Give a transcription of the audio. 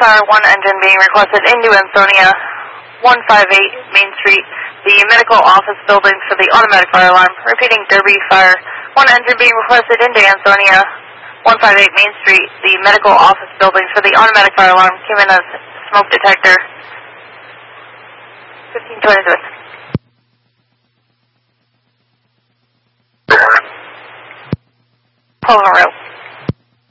fire, one engine being requested into Ansonia, 158 Main Street, the medical office building for the automatic fire alarm. Repeating, Derby fire, one engine being requested into Ansonia, 158 Main Street, the medical office building for the automatic fire alarm. Came in as smoke detector. 1526.